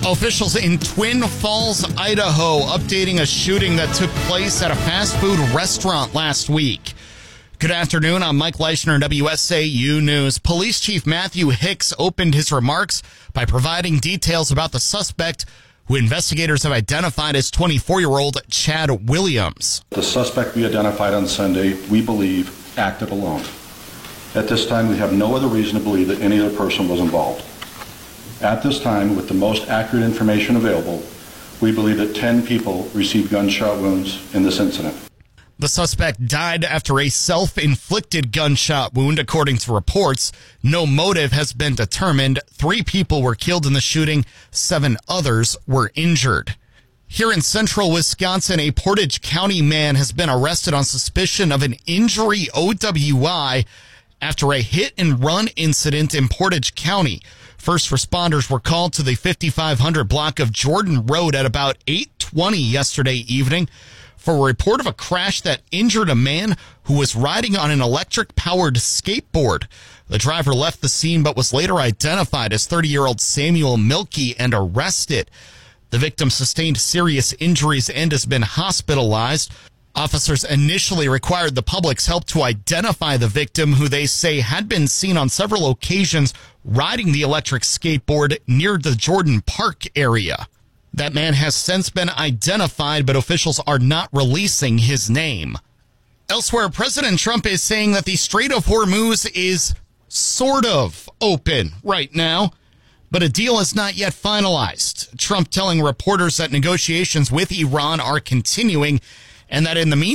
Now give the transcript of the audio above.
Officials in Twin Falls, Idaho, updating a shooting that took place at a fast food restaurant last week. Good afternoon. I'm Mike Leischner, WSAU News. Police Chief Matthew Hicks opened his remarks by providing details about the suspect, who investigators have identified as 24-year-old Chad Williams. The suspect we identified on Sunday, we believe, acted alone. At this time, we have no other reason to believe that any other person was involved. At this time, with the most accurate information available, we believe that 10 people received gunshot wounds in this incident. The suspect died after a self-inflicted gunshot wound, according to reports. No motive has been determined. 3 people were killed in the shooting. 7 others were injured. Here in central Wisconsin, a Portage County man has been arrested on suspicion of an injury OWI after a hit-and-run incident in Portage County. First responders were called to the 5500 block of Jordan Road at about 8:20 yesterday evening for a report of a crash that injured a man who was riding on an electric-powered skateboard. The driver left the scene but was later identified as 30-year-old Samuel Milkey and arrested. The victim sustained serious injuries and has been hospitalized. Officers initially required the public's help to identify the victim, who they say had been seen on several occasions riding the electric skateboard near the Jordan Park area. That man has since been identified, but officials are not releasing his name. Elsewhere, President Trump is saying that the Strait of Hormuz is sort of open right now, but a deal is not yet finalized. Trump telling reporters that negotiations with Iran are continuing and that in the meantime,